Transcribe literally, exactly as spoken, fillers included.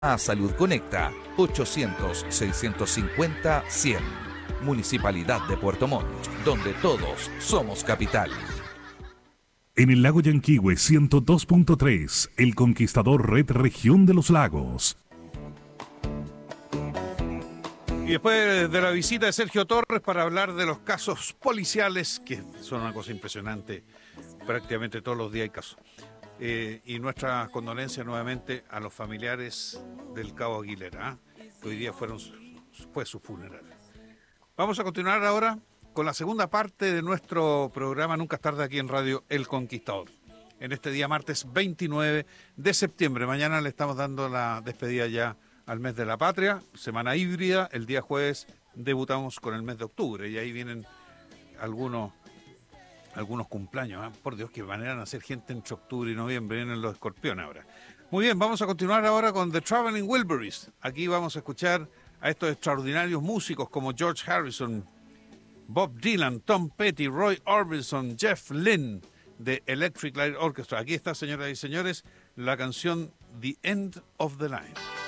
A Salud Conecta, ochocientos, seiscientos cincuenta, cien. Municipalidad de Puerto Montt, donde todos somos capital. En el lago Yanquihue ciento dos punto tres, El Conquistador Red Región de los Lagos. Y después de la visita de Sergio Torres para hablar de los casos policiales, que son una cosa impresionante, prácticamente todos los días hay casos. Eh, y nuestra condolencia nuevamente a los familiares del cabo Aguilera, ¿eh? que hoy día fueron su, fue su funeral. Vamos a continuar ahora con la segunda parte de nuestro programa Nunca es tarde aquí en Radio El Conquistador. En este día martes veintinueve de septiembre. Mañana le estamos dando la despedida ya al mes de la patria, semana híbrida. El día jueves debutamos con el mes de octubre y ahí vienen algunos... algunos cumpleaños, ¿eh? Por Dios, que manera de hacer gente entre octubre y noviembre, vienen los escorpiones ahora. Muy bien, vamos a continuar ahora con The Traveling Wilburys. Aquí vamos a escuchar a estos extraordinarios músicos como George Harrison, Bob Dylan, Tom Petty, Roy Orbison, Jeff Lynne de Electric Light Orchestra. Aquí está, señoras y señores, la canción The End of the Line.